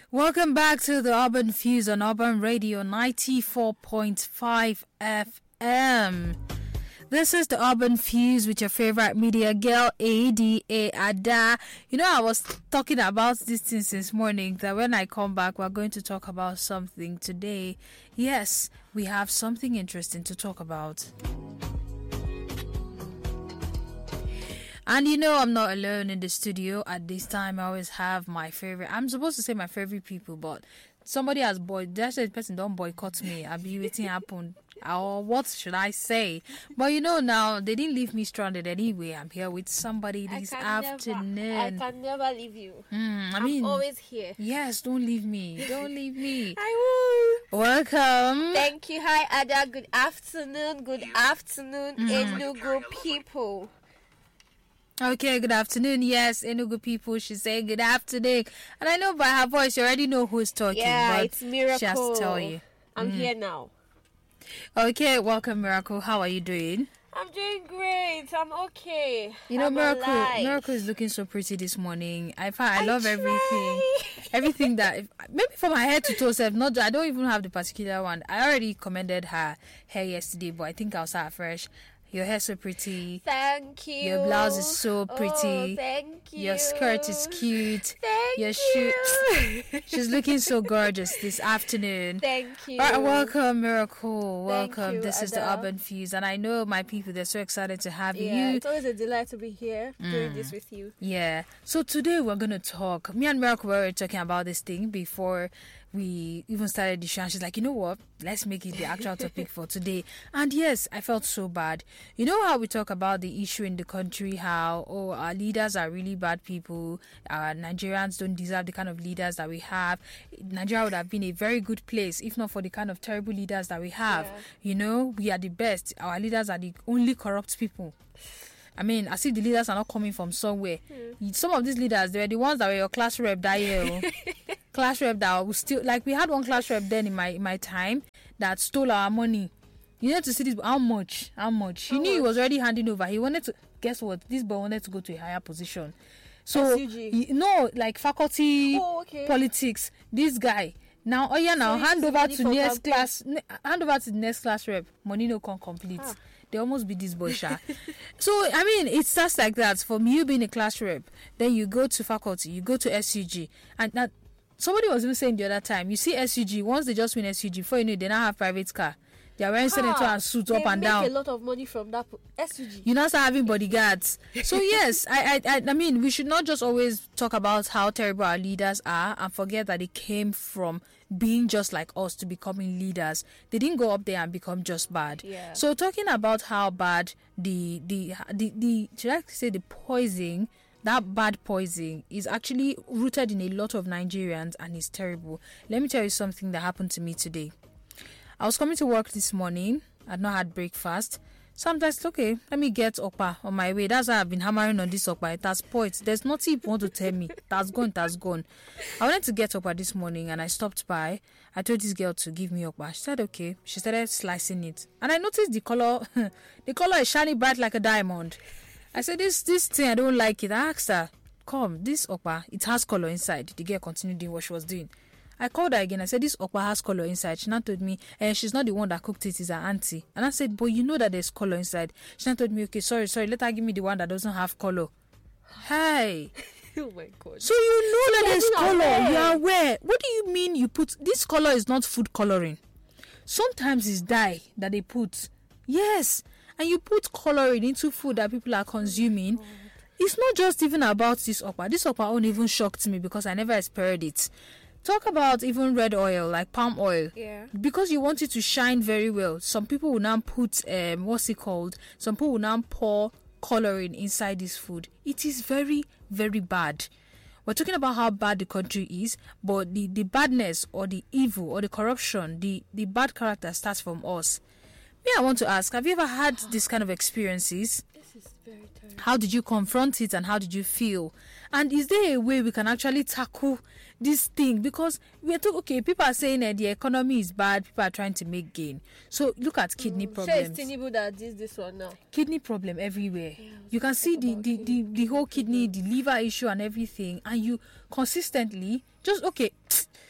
Welcome back to the Urban Fuse on Urban Radio 94.5 FM. This is the Urban Fuse with your favorite media girl, Ada Ada. You know, I was talking about this thing since morning that when I come back, we're going to talk about something today. Yes, we have something interesting to talk about. And you know, I'm not alone in the studio at this time. I always have my favorite. I'm supposed to say my favorite people, but somebody has that's the person don't boycott me. I'll be waiting happen. Or what should I say? But you know, now they didn't leave me stranded anyway. I'm here with somebody this afternoon. I can never leave you. I'm always here. Yes, don't leave me. Don't leave me. I will. Welcome. Thank you. Hi, Ada. Good afternoon. Good afternoon, Enugu people. Okay, good afternoon. Yes, Enugu people, she's saying good afternoon. And I know by her voice, you already know who's talking. Yeah, but it's Miracle. She has to tell you. I'm here now. Okay, welcome, Miracle. How are you doing? I'm doing great. I'm okay. You know, I'm alive. Miracle is looking so pretty this morning. I love everything. Everything that, maybe from her head to toe, I don't even have the particular one. I already commended her hair yesterday, but I think I'll start fresh. Your hair's so pretty. Thank you. Your blouse is so pretty. Oh, thank you. Your skirt is cute. Thank your you. She's looking so gorgeous this afternoon. Thank you. All right, welcome, Miracle. Welcome. You, this is the Ada. Urban Fuse, and I know my people, they're so excited to have you. It's always a delight to be here doing this with you. Yeah. So today we're going to talk. Me and Miracle were talking about this thing before we even started the show, and she's like, you know what, let's make it the actual topic for today. And yes, I felt so bad. You know how we talk about the issue in the country, how our leaders are really bad people, Nigerians don't deserve the kind of leaders that we have. Nigeria would have been a very good place if not for the kind of terrible leaders that we have. You know, we are the best. Our leaders are the only corrupt people. I mean, I see the leaders are not coming from somewhere. Some of these leaders, they were the ones that were your class rep that year. Class rep that was still, like, we had one class rep then in my time that stole our money. You need to see this. How much? He knew he was already handing over. He wanted to, guess what? This boy wanted to go to a higher position. So, like faculty politics. This guy. Now, hand over to the next class rep. Money no can complete. They almost beat this boy, Sha. So, I mean, it starts like that. From you being a class rep, then you go to faculty, you go to SUG. And that, somebody was even saying the other time, you see SUG, once they just win SUG, before you know it, they now have private car. They are wearing senator and suits up and down. They make a lot of money from that SUG. You now start having bodyguards. So yes, I mean, we should not just always talk about how terrible our leaders are and forget that they came from being just like us to becoming leaders. They didn't go up there and become just bad. Yeah. So talking about how bad the should I say the poison, that bad poison is actually rooted in a lot of Nigerians and is terrible. Let me tell you something that happened to me today. I was coming to work this morning. I'd not had breakfast. So I'm just, okay, let me get Okpa on my way. That's why I've been hammering on this Okpa. It has spoiled. There's nothing you want to tell me. That's gone. I wanted to get Okpa this morning and I stopped by. I told this girl to give me Okpa. She said, okay. She started slicing it. And I noticed the color, the color is shiny bright like a diamond. I said, this thing, I don't like it. I asked her, come, this Okpa, it has color inside. The girl continued doing what she was doing. I called her again. I said, this okpa has color inside. She now told me, she's not the one that cooked it, it's her auntie. And I said, but you know that there's color inside. She now told me, okay, sorry, let her give me the one that doesn't have color. Hey. Oh my God. So you know that there's color. You are aware. What do you mean you put, this color is not food coloring. Sometimes it's dye that they put. Yes. And you put coloring into food that people are consuming. It's not just even about this okpa. This okpa only even shocked me because I never experienced it. Talk about even red oil, like palm oil. Yeah. Because you want it to shine very well. Some people will now put, some people will now pour coloring inside this food. It is very, very bad. We're talking about how bad the country is, but the badness or the evil or the corruption, the bad character starts from us. Me, I want to ask, have you ever had this kind of experiences? This is very terrible. How did you confront it and how did you feel? And is there a way we can actually tackle this thing? Because we're talking, okay, people are saying that the economy is bad, people are trying to make gain. So look at kidney problems. Sure, it's Tinubu that did this one now. Kidney problem everywhere. Yeah, you can see the whole kidney, the liver issue and everything. And you consistently just, okay,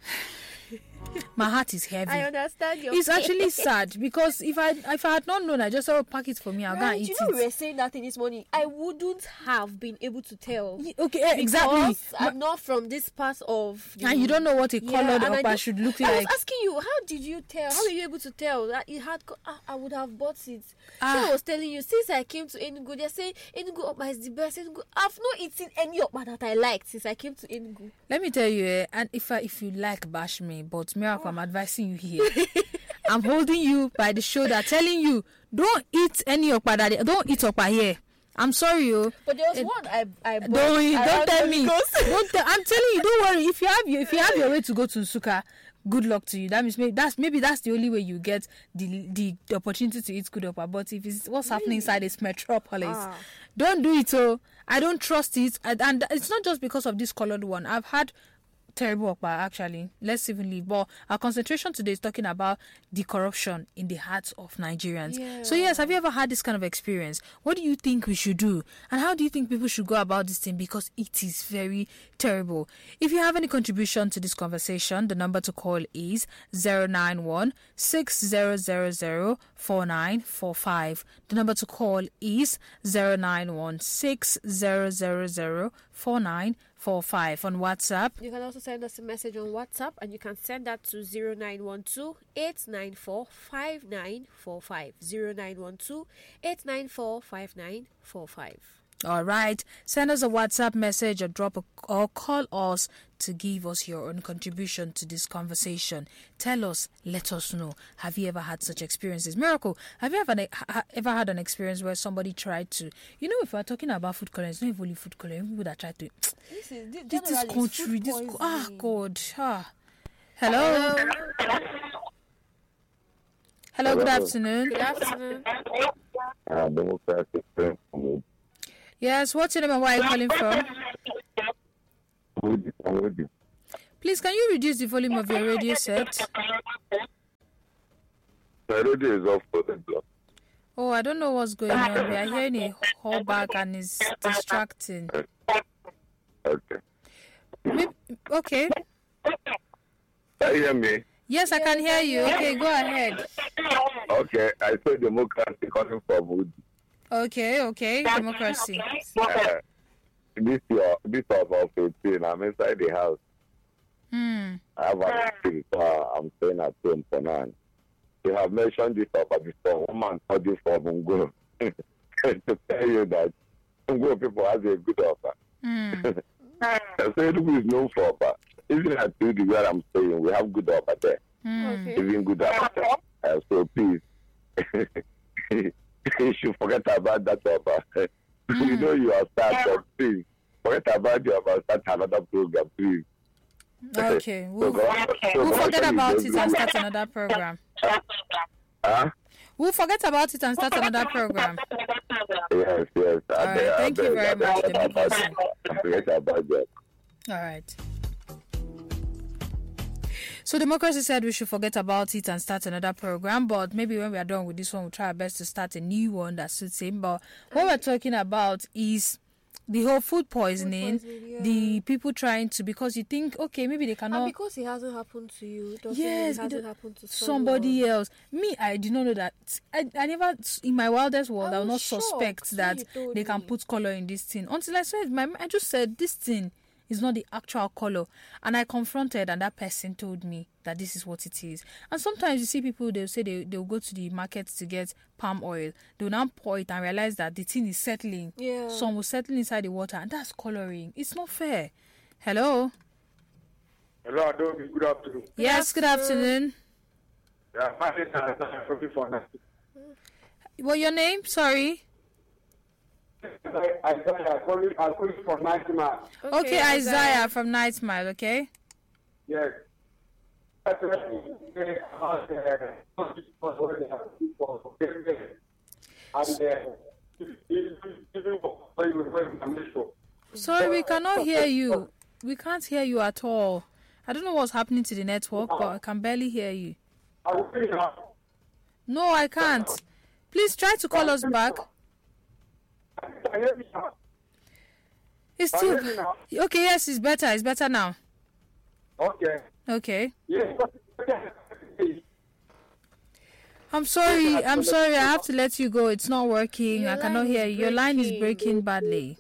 My heart is heavy. I understand your It's pain. actually sad because if I had not known, I just said, pack it for me. I'll go and Right, eat you know, we it. were saying that thing this morning. I wouldn't have been able to tell. Okay, exactly. Because I'm not from this part of. And you don't know what a colored and I okpa don't- should look I like. was asking you, how did you tell? How were you able to tell that it had? I would have bought it. Ah. I was telling you since I came to Enugu, they're saying Enugu okpa is the best. Enugu, I've not eaten any okpa that I liked since I came to Enugu. Let me tell you, and if you like, bash me. But Miracle, I'm advising you here. I'm holding you by the shoulder, telling you, don't eat any okpa. Don't eat okpa here. I'm sorry, But there was one I bought. Don't tell me. Because- I'm telling you, don't worry. If you have your way to go to Suka, good luck to you. That means maybe that's the only way you get the opportunity to eat good okpa. But if it's what's happening inside this metropolis, don't do it. I don't trust it, and it's not just because of this colored one. I've had terrible okpa, actually. Let's even leave. But our concentration today is talking about the corruption in the hearts of Nigerians. Yeah. So yes, have you ever had this kind of experience? What do you think we should do? And how do you think people should go about this thing? Because it is very terrible. If you have any contribution to this conversation, the number to call is 091 6000 4945. The number to call is 091 6000 4945. On WhatsApp, You can also send us a message on WhatsApp, and you can send that to 0912 894 5945. 0912 894 5945. all right. Send us a WhatsApp message or call us to give us your own contribution to this conversation. Tell us, let us know. Have you ever had such experiences? Miracle, have you ever had an experience where somebody tried to, if we're talking about food coloring, it's not even only food coloring, people that try to, this country, God. Hello. Hello, good afternoon. Good afternoon. Democratic friend from Yes, what's your name and where are you calling from? Woody. Please, can you reduce the volume of your radio set? The radio is off for the block. Oh, I don't know what's going on. We are hearing a whole back and it's distracting. Okay. Okay. Can you hear me? Yes, I can hear you. Okay, go ahead. Okay, I saw Democracy calling from Woody. Okay. Democracy. This was of 18. I'm inside the house. I have an experience, so I'm staying at home for now. You have mentioned this offer before. One man called you from Ungo to tell you that Ungo people have a good offer. I said Enugu is known for offer. Even at the where I'm staying, we have good offer there. Okay. Even good offer. So please, you should forget about that offer. You know you are started. Please forget about your offer. Start another program, please. Okay, we'll So forget about it and and start another program. Huh? We'll forget about it and start another program. Yes. All right, thank you very much, Democracy. Forget about that. All right. So Democracy said we should forget about it and start another program, but maybe when we are done with this one, we'll try our best to start a new one that suits him. But what we're talking about is the whole food poisoning, yeah. the people trying to, because you think, okay, maybe they cannot. And because it hasn't happened to you, doesn't Yes, mean it it hasn't happened to somebody else. Me, I did not know that. I never, in my wildest world, I would not was shocked suspect when that you told they can me. put color in this thing. Until I saw it, I just said, this thing is not the actual color. And I confronted, and that person told me that this is what it is. And sometimes you see people, they'll say they'll go to the market to get palm oil. They'll now pour it and realize that the thing is settling. Yeah. Some will settle inside the water, and that's coloring. It's not fair. Hello? Hello, Adobe. Good afternoon. Yes, good afternoon. Yeah, my name is Adobe for now. What your name? Sorry. I call you from 90 miles. Okay, Isaiah from Night Mile, okay? Yes. That's Sorry, we cannot hear you. We can't hear you at all. I don't know what's happening to the network, but I can barely hear you. No, I can't. Please try to call us back. It's still... Okay, yes, it's better. It's better now. Okay. Okay. Yes. I'm sorry. I have to let you go. It's not working. Your I cannot line hear is you. Your line is breaking. breaking badly.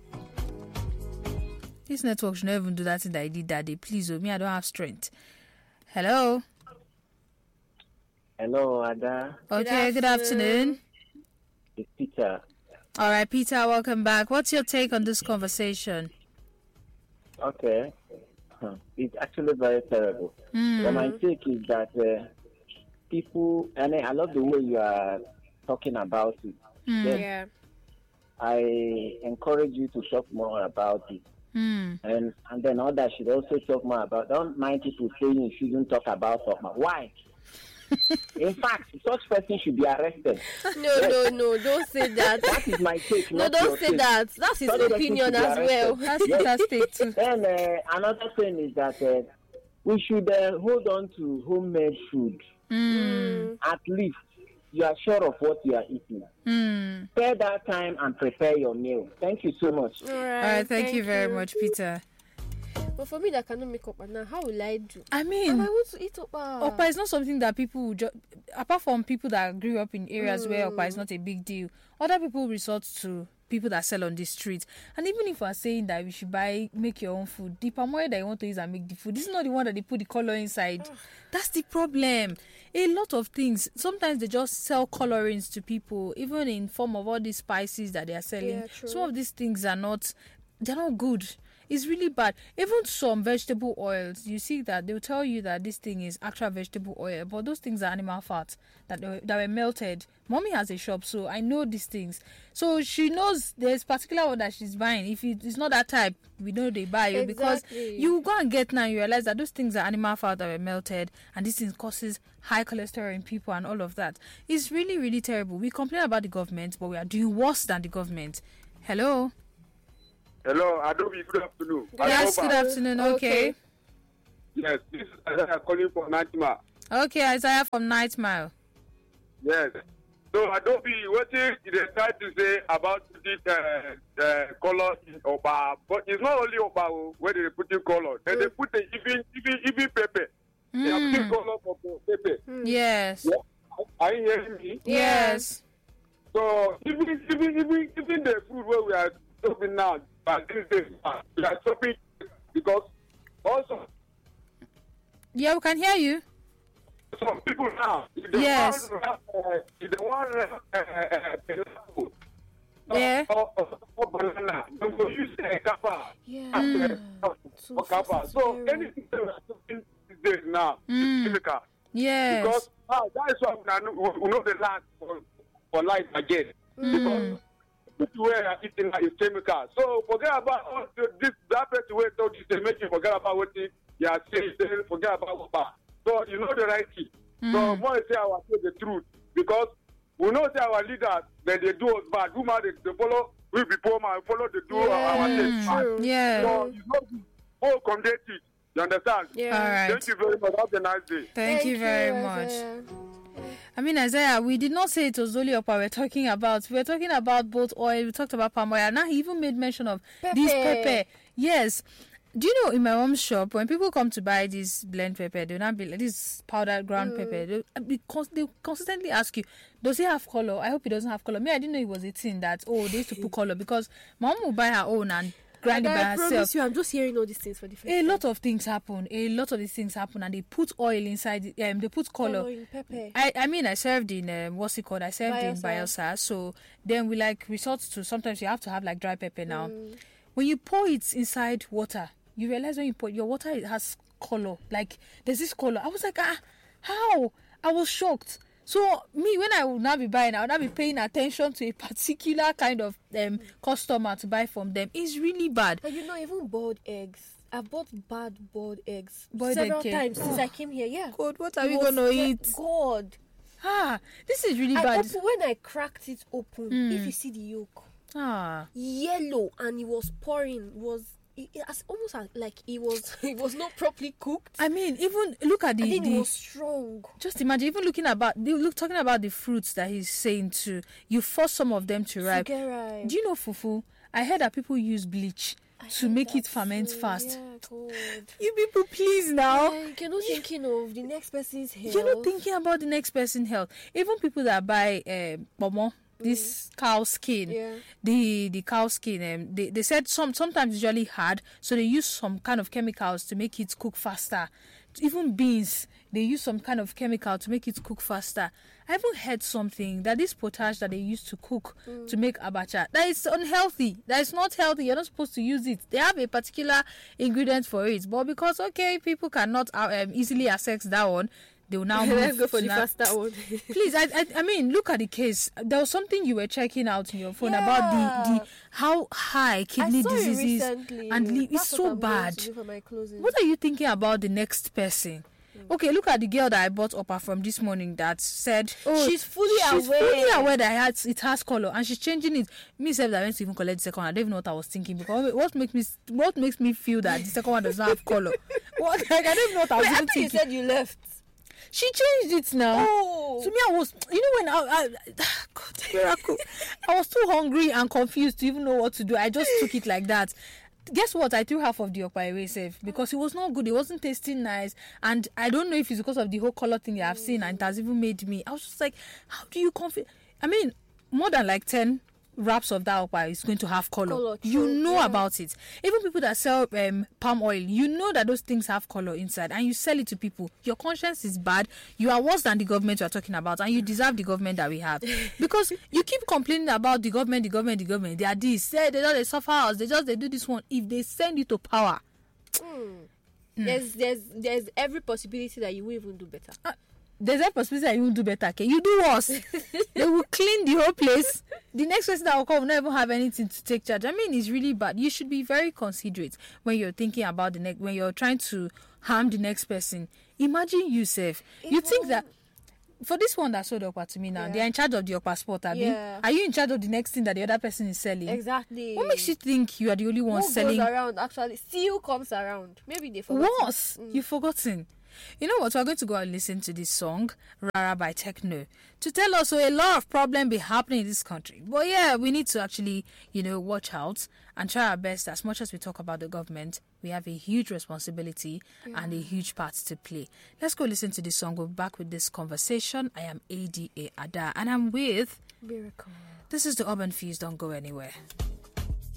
This network should not even do that thing that I did that day. Please, me, I don't have strength. Hello. Hello, Ada. Okay, good afternoon. It's Peter. All right, Peter, welcome back. What's your take on this conversation? Okay. It's actually very terrible. But my take is that people, and I love the way you are talking about it. Then Yeah. I encourage you to talk more about it. And then others should also talk more about. Don't mind people saying you shouldn't talk about something. Why? In fact, such person should be arrested. No, don't say that. That is my take. No, not don't your say take. that. That's his Such person opinion should be as well. arrested. That's Peter's take too. Then another thing is that we should hold on to homemade food. At least you are sure of what you are eating. Spare that time and prepare your meal. Thank you so much. All All right, thank you very much, Peter. But for me, that cannot make up. And now, how will I do? I And mean, I want to eat up. Opa is not something that people would just, apart from people that grew up in areas where Opa is not a big deal, other people resort to people that sell on the street. And even if we're saying that we should make your own food, the palm oil that you want to use and make the food, this is not the one that they put the color inside. That's the problem. A lot of things, sometimes they just sell colorings to people, even in form of all these spices that they are selling. Yeah, true. Some of these things they're not good. It's really bad. Even some vegetable oils, you see that they'll tell you that this thing is actual vegetable oil, but those things are animal fat that were melted. Mommy has a shop, so I know these things. So she knows there's particular one that she's buying. If it's not that type, we know they buy you because Exactly. you go and get now, you realize that those things are animal fat that were melted, and this thing causes high cholesterol in people and all of that. It's really, really terrible. We complain about the government, but we are doing worse than the government. Hello. Hello, Adobe, good afternoon. Yes, Adobe. good afternoon. Okay. Yes, this is Isaiah calling from Natima. Okay, Isaiah from Night Mile. Yes. So, Adobe, what they try to say about this color in Oba, but it's not only Oba where they put in color. They put the even pepper. They are putting color for pepper. Yes. Yeah. Are you hearing me? Yes. So, even the food where we are shopping now, but this days, we are shopping because also Yeah, we can hear you. some people now, Yes. the one pineapple, Yeah. or banana, they will use kapa. Yeah. Or kapa. So anything that we are shopping these days now is chemical. Yes. Because that is why we know the land for life again. Because this way are eating is chemical. So forget about all that person way told you to make you forget about what you are saying, forget about what bad. So you know the right thing. So more say our say the truth. Because we know say our leaders that they do us bad. Who might they follow we be poor man, follow the do our things bad. true. Yeah. So you know all condemn it. You understand? Yeah. All right. Thank you very much. Have a nice day. Thank you very much. Isaiah. I mean, Isaiah, we did not say it was only Opa we're talking about. We're talking about both oil. We talked about palm oil. Now he even made mention of this pepper. Yes. Do you know in my mom's shop, when people come to buy this blend pepper, they'll not be like this powdered ground pepper. They consistently ask you, does it have color? I hope it doesn't have color. Me, I didn't know it was a thing that, they used to put color because mom will buy her own and grind it by I herself. promise you, I'm just hearing all these things for the first A time. lot of things happen. And they put oil inside it. They put color. Color in pepper. I mean, I served in what's it called? I served in Bielsa. Bielsa. So then we resort to sometimes you have to have like dry pepper now. When you pour it inside water, you realize when you pour your water, it has color. Like there's this color. I was like, how? I was shocked. So me, when I will now be buying, I will now be paying attention to a particular kind of customer to buy from them. It's really bad. And even boiled eggs. I've bought bad boiled eggs Boiled several egg. times since I came here. Yeah. God, what are It we was gonna eat? God. This is really I bad. when I cracked it open, if you see the yolk, yellow, and it was pouring. It almost like it was not properly cooked. I mean, even look at I think it the was strong. just imagine, even talking about the fruits that he's saying to you, force some of them to ripe. Get ripe. Do you know fufu? I heard that people use bleach to make it ferment fast. Yeah, God. You people, please now. Like, you're not thinking of the next person's health. You're not thinking about the next person's health. Even people that buy pomo, this cow skin, the cow skin, they said sometimes it's really hard, so they use some kind of chemicals to make it cook faster. Even beans, they use some kind of chemical to make it cook faster. I even heard something that this potash that they use to cook to make abacha, that is unhealthy. That is not healthy. You're not supposed to use it. They have a particular ingredient for it, but because people cannot easily access that one, they will now Let's go for the faster one. Please, I mean, look at the case. There was something you were checking out on your phone about the how high kidney disease is, and it's so bad. What are you thinking about the next person? Okay, look at the girl that I bought up from this morning that said she's fully aware that it has color and she's changing it. Me self that I went to even collect the second one, I don't even know what I was thinking, because what makes me feel that the second one does not have color? What? Like, I don't know what I was even thinking. You said you left. She changed it now. Oh. To me, I was, when God, miracle. I was too hungry and confused to even know what to do. I just took it like that. Guess what? I threw half of the okpa away safe because it was not good. It wasn't tasting nice. And I don't know if it's because of the whole color thing I've seen, and it has even made me. I was just like, how do you I mean, more than like 10 wraps of that okpa is going to have color. You know about it. Even people that sell palm oil, you know that those things have color inside, and you sell it to people. Your conscience is bad. You are worse than the government you are talking about, and you deserve the government that we have, because you keep complaining about the government. They are this. They suffer us. They do this one. If they send you to power, there's every possibility that you will even do better. There's a possibility that you will do better. Okay, you do worse. They will clean the whole place. The next person that will come will not even have anything to take charge. I mean, it's really bad. You should be very considerate when you're thinking about when you're trying to harm the next person. Imagine yourself. You think that for this one that sold okpa to me now, they are in charge of the okpa spot. Are you in charge of the next thing that the other person is selling? Exactly. What makes you think you are the only one selling? What goes around actually still comes around. Maybe they forgot. Worse, you've forgotten. You know what? We're going to go and listen to this song, Rara by Techno, to tell us a lot of problems be happening in this country. But yeah, we need to actually, watch out and try our best. As much as we talk about the government, we have a huge responsibility and a huge part to play. Let's go listen to this song. We'll be back with this conversation. I am ADA Ada, and I'm with Miracle. This is the Urban Fuse. Don't go anywhere.